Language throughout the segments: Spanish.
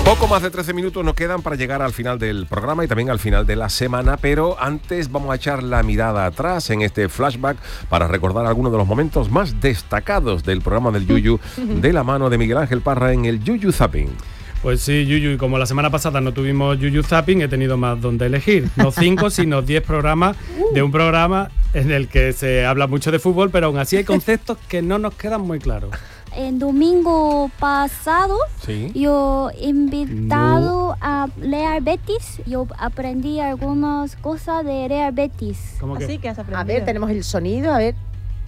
Poco más de 13 minutos nos quedan para llegar al final del programa y también al final de la semana, pero antes vamos a echar la mirada atrás en este flashback para recordar algunos de los momentos más destacados del programa del Yuyu de la mano de Miguel Ángel Parra en el Yuyu Zapping. Pues sí, Yuyu, y como la semana pasada no tuvimos Yuyu Zapping, he tenido más donde elegir. No 5, sino 10 programas de un programa en el que se habla mucho de fútbol, pero aún así hay conceptos que no nos quedan muy claros. El domingo pasado, Sí. yo invitado a Real Betis. Yo aprendí algunas cosas de Real Betis. ¿Cómo que? Así que has aprendido. A ver, tenemos el sonido, a ver.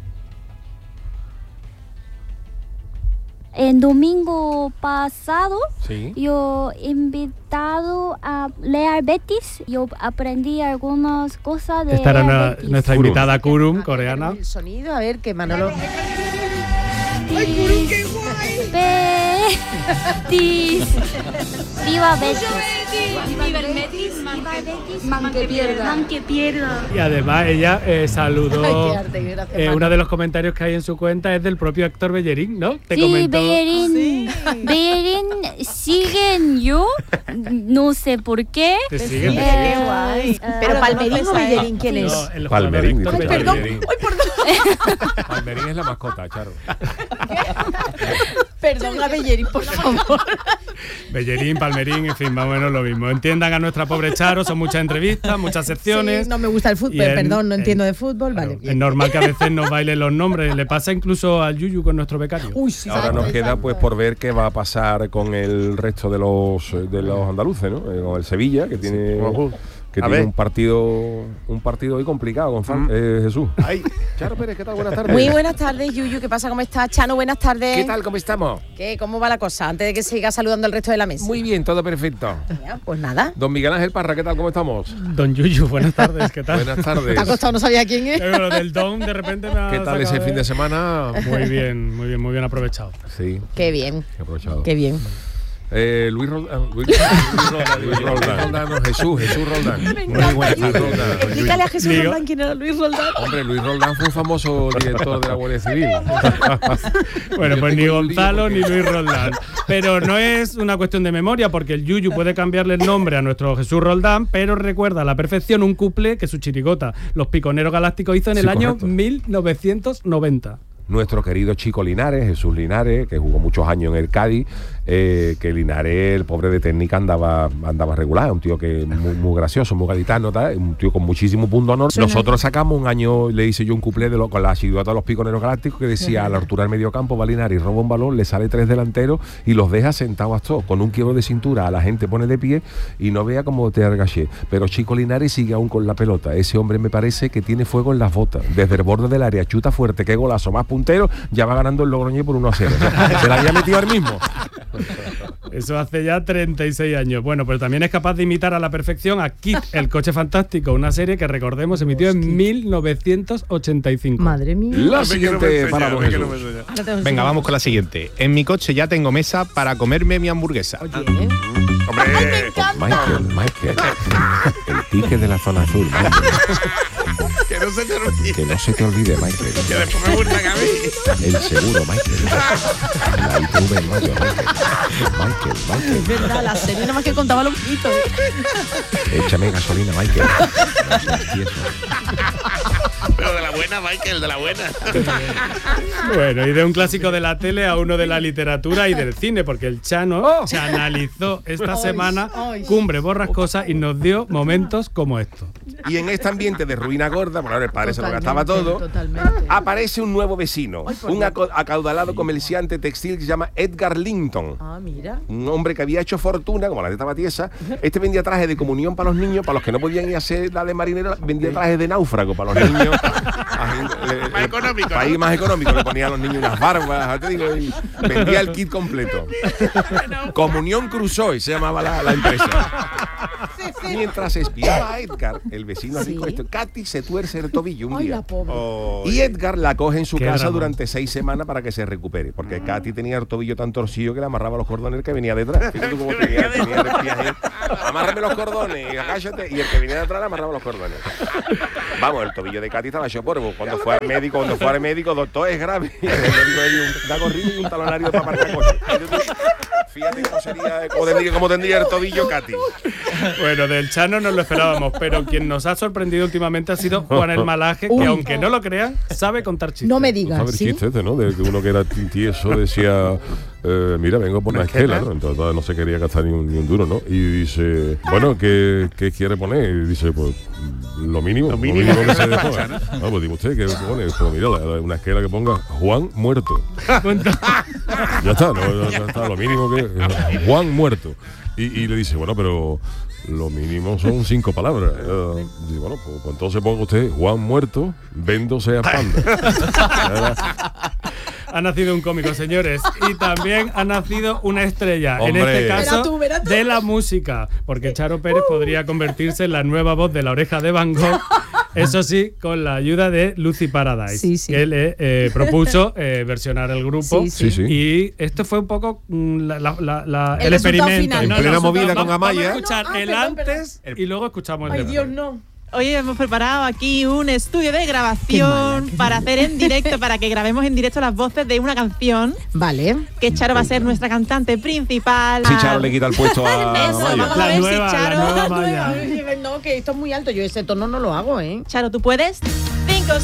El domingo pasado, Sí. yo invitado a Real Betis. Yo aprendí algunas cosas de Esta era Real Betis. nuestra Kurum. invitada Kurum, Tenemos coreana. el sonido, a ver, que Manolo... ¡Ay, Kurum, qué guay! Betis. ¡Viva Betis! Viva el Betis, Man que pierda. man que pierda. Y además ella saludó. Ay, qué arte, gracias, Manu. uno de los comentarios que hay en su cuenta es del propio actor Bellerín, ¿no? Te Sí, comentó. Bellerín. Bellerín siguen yo. No sé por qué. Te siguen, Sí, te qué siguen. guay. Pero Ahora Palmerín o conoces a él. Bellerín, ¿quién es? No, el Palmerín, jugador dice Héctor Palmerín. Bellerín. Palmerín es la mascota, Charo. Perdón, a Bellerín, por favor. Bellerín, Palmerín, en fin, más o menos lo mismo. Entiendan a nuestra pobre Charo, son muchas entrevistas, muchas secciones. Sí, no me gusta el fútbol, Y en- perdón, no entiendo en- de fútbol, Claro, vale. es normal que a veces nos bailen los nombres. Le pasa incluso al Yuyu con nuestro becario. Uy, sí, Ahora nos queda pues por ver qué va a pasar con el resto de los andaluces, ¿no? Con el Sevilla, que tiene A tiene ver. un partido hoy complicado, Gonzalo. Jesús. Ay, Charo Pérez, ¿qué tal? Buenas tardes. Muy buenas tardes, Yuyu, ¿qué pasa? ¿Cómo estás? Chano, buenas tardes. ¿Qué tal? ¿Cómo estamos? ¿Qué? ¿Cómo va la cosa? Antes de que siga saludando al resto de la mesa. Muy bien, todo perfecto. Ya, pues nada. Don Miguel Ángel Parra, ¿qué tal? ¿Cómo estamos? Don Yuyu, buenas tardes, ¿qué tal? Buenas tardes. Te ha costado, no sabía quién es. Lo del Don de repente me ha ¿Qué tal sacado ese fin de semana? Muy bien, muy bien, muy bien aprovechado. Sí, Qué bien, he aprovechado. qué bien. Luis Roldán. Luis Roldán, no, Jesús Roldán. Muy buenas tardes. Explícale a Jesús Digo- Roldán quién era Luis Roldán. Hombre, Luis Roldán fue un famoso director de la Guardia Civil. Bueno, Yo pues ni tengo un lío Gonzalo porque- ni Luis Roldán. Pero no es una cuestión de memoria, porque el Yuyu puede cambiarle el nombre a nuestro Jesús Roldán, pero recuerda a la perfección un couple que su chirigota, Los Piconeros Galácticos, hizo en el Sí, año correcto. 1990. Nuestro querido Chico Linares, Jesús Linares, que jugó muchos años en el Cádiz, que Linares, el pobre de técnica, andaba regular, un tío que muy gracioso, muy gaditano, tal, un tío con muchísimo punto de honor. Nosotros sacamos un año, le hice yo un cuplé con la chirigota de Los Piconeros Galácticos que decía, a la altura del medio campo va Linares, roba un balón, le sale 3 delanteros y los deja sentados a todos, con un quiebro de cintura, a la gente pone de pie y no vea cómo te argaché. Pero Chico Linares sigue aún con la pelota. Ese hombre me parece que tiene fuego en las botas. Desde el borde del área, chuta fuerte, qué golazo, más puntero, ya va ganando el Logroñés por 1-0. O sea, se la había metido al mismo. Eso hace ya 36 años. Bueno, pero también es capaz de imitar a la perfección a Kit, el coche fantástico, una serie que recordemos emitió en 1985. Madre mía. La A mí que no me siguiente enseña, para a don mí que no me Jesús. enseña. Venga, vamos con la siguiente. En mi coche ya tengo mesa para comerme mi hamburguesa. Oye, Hombre, Michael, el ticket de la zona azul, Michael. que no se te olvide. Que no se te olvide, Michael. Que después me multan a mí. El seguro, Michael. La ITV en mayo, Michael. es verdad, la serie nada más que contaba los pitos. Échame gasolina, Michael. Y eso. Pero de la buena, Michael, de la buena. Bueno, y de un clásico de la tele a uno de la literatura y del cine, porque el Chano se analizó esta semana Cumbre Borrascosa y nos dio momentos como estos. Y en este ambiente de ruina gorda, bueno, ahora el padre se lo gastaba todo, Totalmente. aparece un nuevo vecino, un acaudalado comerciante textil que se llama Edgar Linton. Ah, mira. Un hombre que había hecho fortuna, como la de esta tiesa. Este vendía trajes de comunión para los niños, para los que no podían ir a hacer la de marinero, vendía trajes de náufrago para los niños. Más económico, Para ir ¿no? más económico, le ponía a los niños unas barbas, te digo, y vendía el kit completo. Comunión Crusoe se llamaba la empresa. Mientras espiaba a Edgar, el vecino Sí. rico, Katy se tuerce el tobillo un Ay, día. la pobre. Oh, Y Edgar la coge en su Qué casa drama. durante 6 semanas para que se recupere. Porque Katy tenía el tobillo tan torcido que le amarraba los cordones el que venía detrás. Fíjate tú cómo tenía el espiaje. Amárrame los cordones y agáchate. Y el que venía detrás le amarraba los cordones. Vamos, el tobillo de Katy estaba hecho polvo. Cuando fue al médico, doctor, es grave. Y el médico le dio un da corrido y un talonario para aparcar coche. fíjate cómo tendría el tobillo Katy. Bueno, del Chano no lo esperábamos, pero quien nos ha sorprendido últimamente ha sido Juan el Malaje, que aunque no lo crean, sabe contar chistes. No me ¿Sabes digas, el ¿sí? chiste este, no? De que uno que era tieso decía, mira, vengo por una esquela, ¿no? Entonces no se quería gastar ni un duro, ¿no? Y dice, bueno, ¿qué quiere poner? Y dice, pues lo mínimo que se dejó. No, pues dime usted, ¿qué pone? Pues mira, una esquela que ponga Juan muerto. Ya está, ya está, lo mínimo que Juan muerto. Y le dice, bueno, pero lo mínimo son 5 palabras. Dice, bueno, pues entonces ponga usted Juan muerto, vendo sea panda. Ha nacido un cómico, señores, y también ha nacido una estrella, Hombre. en este caso Verá tú. de la música, porque Charo Pérez podría convertirse en la nueva voz de La Oreja de Van Gogh, eso sí, con la ayuda de Lucy Paradise, Sí, sí. que le propuso versionar el grupo. Sí, sí. Y esto fue un poco El el resultado experimento. final. En plena movida con Vamos Amaya. a escuchar el perdón, antes y luego escuchamos el Ay, después. Dios, no. Hoy hemos preparado aquí un estudio de Qué grabación mala, qué para mala. hacer en directo, para que grabemos en directo las voces de una canción Vale. que Charo va a ser nuestra cantante principal. Si Charo le quita el puesto a Eso, Amaya. vamos a La ver nueva, si Charo... la nueva Maya. No, que esto es muy alto. Yo ese tono no lo hago, ¿eh? Charo, ¿tú puedes? 5,